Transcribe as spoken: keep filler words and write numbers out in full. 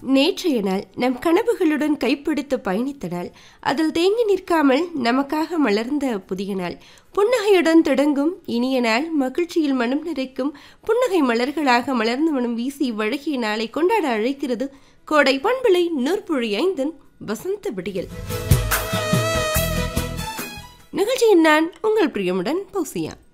நேற்றைய நாள் நம் கனவுகளுடன் கைப்பிடித்து பயணித்த நாள், அதில் தேங்கி நிற்காமல் நமக்காக மலர்ந்த புதிய நாள், புன்னகையுடன் தொடங்கும் இனிய நாள், மகிழ்ச்சியில் மனம் நிறைக்கும் புன்னகை மலர்களாக மலர்ந்து மனம் வீசி வழகிய நாளை கொண்டாட அழைக்கிறது கோடை பண்பலை நூற்புழி ஐந்தின் வசந்த விடியல் நிகழ்ச்சியின் நான் உங்கள் பிரியமுடன் பௌசியா.